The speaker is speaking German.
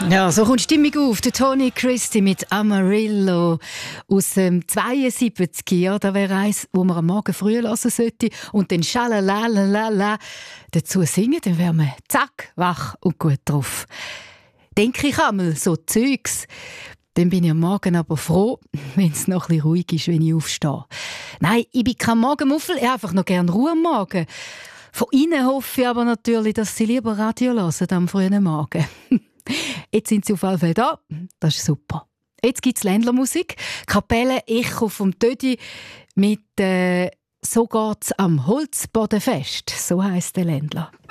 Ja, so kommt Stimmung auf. Der Tony Christie mit Amarillo aus dem 72. Ja, da wäre eins, wo man am Morgen früh hören sollte und dann schalalalala dazu singen, dann wäre man zack, wach und gut drauf. Denke ich einmal, so Zeugs. Dann bin ich am Morgen aber froh, wenn es noch ein bisschen ruhig ist, wenn ich aufstehe. Nein, ich bin kein Morgenmuffel, ich habe einfach noch gerne Ruhe am Morgen. Von innen hoffe ich aber natürlich, dass sie lieber Radio hören am frühen Morgen. Jetzt sind sie auf jeden Fall da. Das ist super. Jetzt gibt es Ländlermusik. Kapelle Echo vom Tödi mit «So geht's am Holzbodenfest». So heisst der Ländler.